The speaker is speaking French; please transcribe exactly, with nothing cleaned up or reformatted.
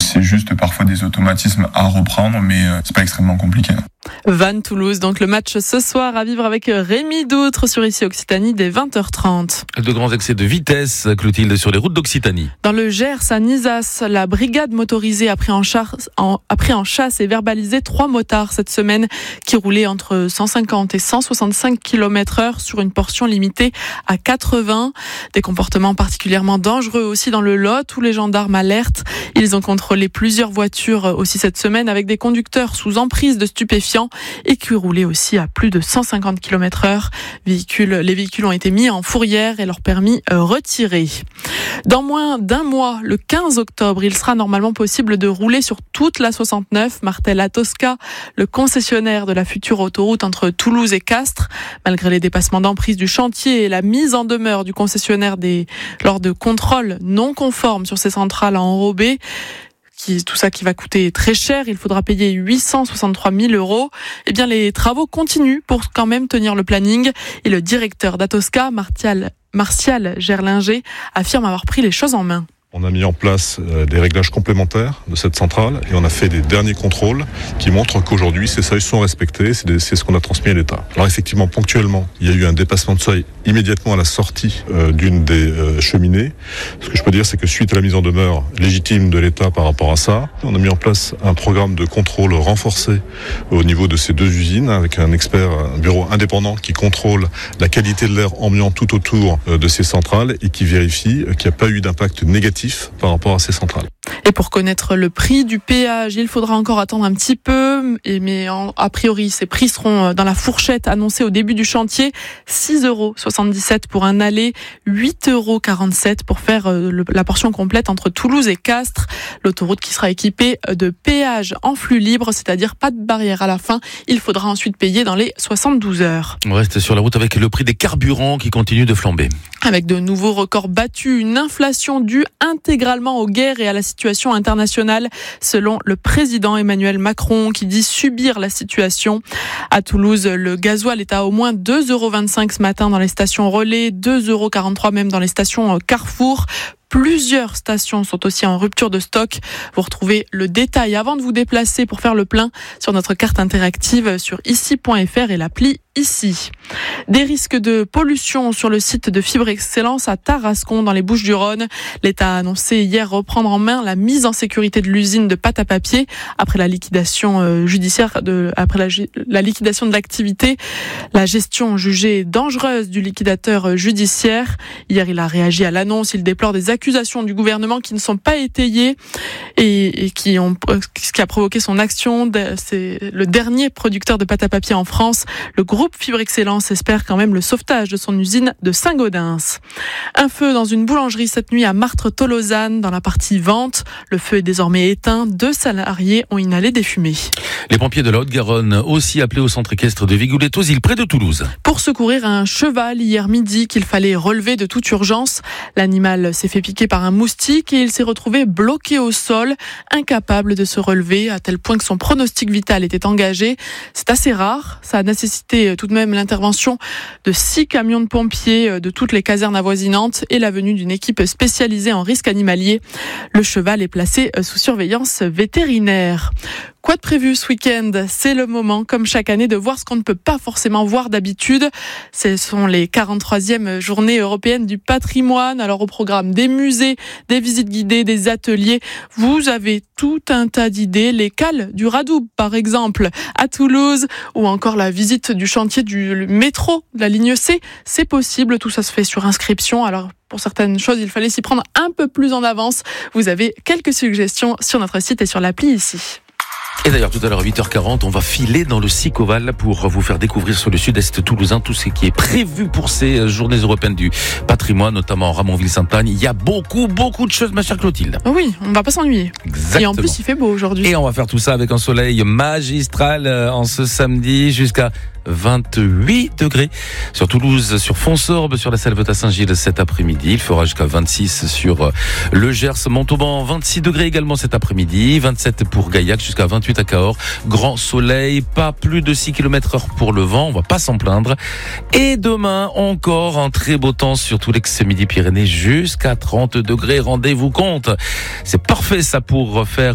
c'est juste parfois des automatismes à reprendre, mais euh, c'est pas extrêmement compliqué. Vannes Toulouse, donc le match ce soir à vivre avec Rémi Doutre sur Ici Occitanie dès vingt heures trente. De grands excès de vitesse, Clotilde, sur les routes d'Occitanie. Dans le Gers, à Nizas, la brigade motorisée a pris en, char- en, a pris en chasse et verbalisé trois motards cette semaine qui roulaient entre cent cinquante et cent soixante-cinq kilomètres heure sur une portion limitée à quatre-vingts. Des comportements particulièrement dangereux aussi dans le Lot où les gendarmes alertent. Ils ont contrôlé plusieurs voitures aussi cette semaine avec des conducteurs sous emprise de stupéfiants et qui roulaient aussi à plus de cent cinquante kilomètres heure. Véhicules, les véhicules ont été mis en fourrière et leur permis retirés. Dans moins d'un mois, le quinze octobre, il sera normalement possible de rouler sur toute la soixante-neuf, martèle Atosca, le concessionnaire de la future autoroute entre Toulouse et Castres. Malgré les dépassements d'emprise du chantier et la mise en demeure du concessionnaire des, lors de contrôles non conformes sur ces centrales à enrober, Qui, tout ça qui va coûter très cher, il faudra payer huit cent soixante-trois mille euros. Eh bien, les travaux continuent pour quand même tenir le planning. Et le directeur d'Atosca, Martial, Martial Gerlinger, affirme avoir pris les choses en main. On a mis en place des réglages complémentaires de cette centrale et on a fait des derniers contrôles qui montrent qu'aujourd'hui ces seuils sont respectés, c'est, des, c'est ce qu'on a transmis à l'État. Alors effectivement, ponctuellement, il y a eu un dépassement de seuil immédiatement à la sortie euh, d'une des euh, cheminées. Ce que je peux dire, c'est que suite à la mise en demeure légitime de l'État par rapport à ça, on a mis en place un programme de contrôle renforcé au niveau de ces deux usines avec un expert, un bureau indépendant qui contrôle la qualité de l'air ambiant tout autour euh, de ces centrales et qui vérifie euh, qu'il n'y a pas eu d'impact négatif par rapport à ces centrales. Et pour connaître le prix du péage, il faudra encore attendre un petit peu, mais en, a priori, ces prix seront dans la fourchette annoncée au début du chantier. six euros soixante-dix-sept pour un aller, huit euros quarante-sept pour faire le, la portion complète entre Toulouse et Castres. L'autoroute qui sera équipée de péages en flux libre, c'est-à-dire pas de barrière à la fin. Il faudra ensuite payer dans les soixante-douze heures. On reste sur la route avec le prix des carburants qui continue de flamber. Avec de nouveaux records battus, une inflation due intégralement aux guerres et à la situation internationale, selon le président Emmanuel Macron, qui dit subir la situation. À Toulouse, le gasoil est à au moins deux euros vingt-cinq ce matin dans les stations relais, deux euros quarante-trois même dans les stations Carrefour. Plusieurs stations sont aussi en rupture de stock. Vous retrouvez le détail avant de vous déplacer pour faire le plein sur notre carte interactive sur ici point f r et l'appli Ici. Des risques de pollution sur le site de Fibre Excellence à Tarascon dans les Bouches-du-Rhône. L'État a annoncé hier reprendre en main la mise en sécurité de l'usine de pâte à papier après la liquidation judiciaire de, après la, la liquidation de l'activité. La gestion jugée dangereuse du liquidateur judiciaire. Hier, il a réagi à l'annonce. Il déplore des accusations du gouvernement qui ne sont pas étayées et, et qui ont, ce qui a provoqué son action. C'est le dernier producteur de pâte à papier en France. Le groupe Fibre Excellence espère quand même le sauvetage de son usine de Saint-Gaudens. Un feu dans une boulangerie cette nuit à Martres-Tolosane dans la partie vente. Le feu est désormais éteint. Deux salariés ont inhalé des fumées. Les pompiers de la Haute-Garonne aussi appelés au centre équestre de Vigoulet-aux-Îles près de Toulouse. Pour secourir un cheval hier midi qu'il fallait relever de toute urgence. L'animal s'est fait piquer par un moustique et il s'est retrouvé bloqué au sol, incapable de se relever à tel point que son pronostic vital était engagé. C'est assez rare. Ça a nécessité tout de même l'intervention de six camions de pompiers de toutes les casernes avoisinantes et la venue d'une équipe spécialisée en risque animalier. Le cheval est placé sous surveillance vétérinaire. Quoi de prévu ce week-end ? C'est le moment, comme chaque année, de voir ce qu'on ne peut pas forcément voir d'habitude. Ce sont les quarante-troisièmes journées européennes du patrimoine. Alors au programme des musées, des visites guidées, des ateliers. Vous avez tout un tas d'idées. Les cales du Radoub, par exemple, à Toulouse, ou encore la visite du chantier du métro de la ligne C. C'est possible, tout ça se fait sur inscription. Alors pour certaines choses, il fallait s'y prendre un peu plus en avance. Vous avez quelques suggestions sur notre site et sur l'appli ici. Et d'ailleurs, tout à l'heure à huit heures quarante, on va filer dans le Sicoval pour vous faire découvrir sur le sud-est toulousain tout ce qui est prévu pour ces journées européennes du patrimoine, notamment Ramonville-Sainte-Anne. Il y a beaucoup, beaucoup de choses, ma chère Clotilde. Oui, on ne va pas s'ennuyer. Exactement. Et en plus, il fait beau aujourd'hui. Et on va faire tout ça avec un soleil magistral en ce samedi jusqu'à vingt-huit degrés sur Toulouse, sur Fonsorbe, sur la Salvetat Saint-Gilles cet après-midi. Il fera jusqu'à vingt-six sur le Gers, Montauban, vingt-six degrés également cet après-midi, vingt-sept pour Gaillac, jusqu'à vingt-huit à Cahors. Grand soleil, pas plus de six kilomètres heure pour le vent, on va pas s'en plaindre. Et demain, encore un très beau temps sur tout l'ex-Midi-Pyrénées, jusqu'à trente degrés. Rendez-vous compte, c'est parfait ça pour faire